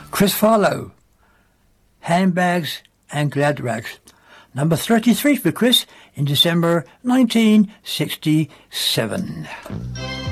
Chris Farlow, Handbags and Glad Rags. Number 33 for Chris in December 1967.